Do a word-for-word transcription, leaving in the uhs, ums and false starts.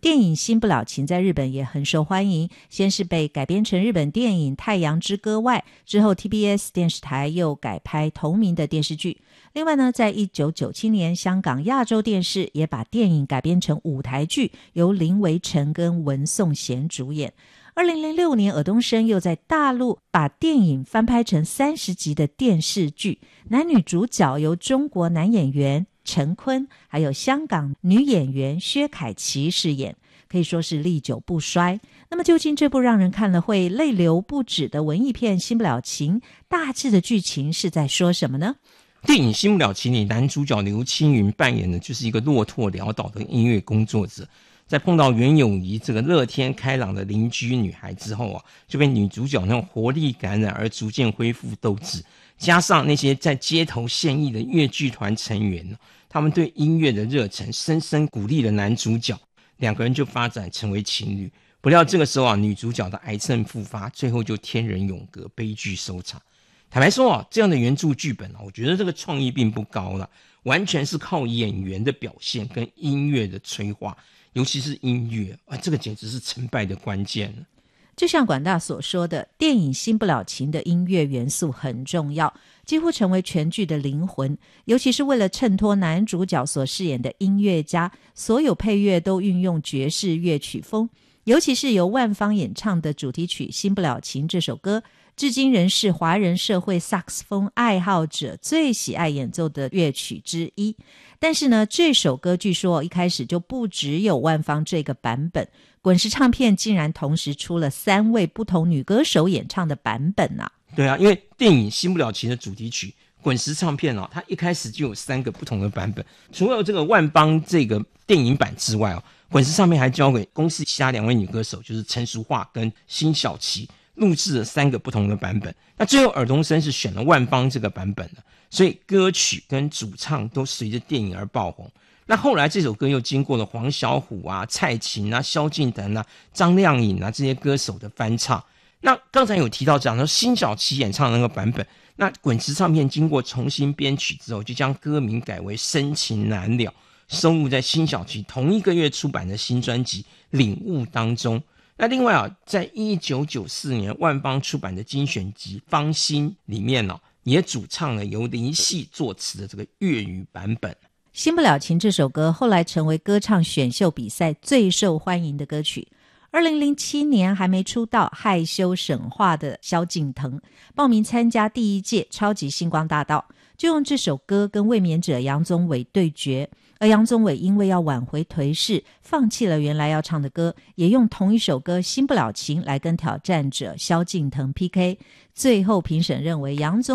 电影《新不了情》在日本也很受欢迎，先是被改编成日本电影《太阳之歌》外，之后 T B S 电视台又改拍同名的电视剧。另外呢，在一九九七年，香港亚洲电视也把电影改编成舞台剧，由林维辰跟文颂贤主演。二零零六年，尔冬升又在大陆把电影翻拍成三十集的电视剧，男女主角由中国男演员陈坤还有香港女演员薛凯琪饰演，可以说是历久不衰。那么究竟这部让人看了会泪流不止的文艺片《新不了情》，大致的剧情是在说什么呢？ 电影《新不了情》里，男主角刘青云扮演的就是一个落拓潦倒的音乐工作者，在碰到袁咏仪这个乐天开朗的邻居女孩之后啊，就被女主角那种活力感染而逐渐恢复斗志。加上那些在街头现役的乐剧团成员，他们对音乐的热忱深深鼓励了男主角，两个人就发展成为情侣。不料这个时候啊，女主角的癌症复发，最后就天人永隔，悲剧收场。坦白说啊，这样的原著剧本啊，我觉得这个创意并不高了，完全是靠演员的表现跟音乐的催化，尤其是音乐啊，这个简直是成败的关键。 就像管大所说的，电影《新不了情》的音乐元素很重要，几乎成为全剧的灵魂，尤其是为了衬托男主角所饰演的音乐家，所有配乐都运用爵士乐曲风，尤其是由万芳演唱的主题曲《新不了情》这首歌，至今仍是华人社会萨克斯风爱好者最喜爱演奏的乐曲之一。但是呢，这首歌据说一开始就不只有万芳这个版本，滚石唱片竟然同时出了三位不同女歌手演唱的版本啊。 对啊，因为电影《新不了情》的主题曲滚石唱片哦，它一开始就有三个不同的版本，除了这个万邦这个电影版之外哦，滚石唱片还交给公司其他两位女歌手，就是陈淑桦跟辛晓琪，录制了三个不同的版本。那最后尔冬升是选了万邦这个版本的，所以歌曲跟主唱都随着电影而爆红。那后来这首歌又经过了黄小琥啊、蔡琴啊、萧敬腾啊、张靓颖啊这些歌手的翻唱。那刚才有提到讲说辛晓琪演唱的那个版本，那滚石唱片经过重新编曲之后，就将歌名改为深情难了，收录在辛晓琪同一个月出版的新专辑《领悟》当中。那另外啊，在一九九四年万邦出版的精选集《芳心》里面呢、啊，也主唱了由林夕作词的这个粤语版本。 新不了情这首歌后来成为歌唱选秀比赛最受欢迎的歌曲。二零零七年还没出道害羞省话的萧敬腾报名参加第一届超级星光大道，就用这首歌跟卫冕者杨宗纬对决，而杨宗纬因为要挽回颓势，放弃了原来要唱的歌，也用同一首歌《新不了情》来跟挑战者萧敬腾 P K， 最后评审认为杨宗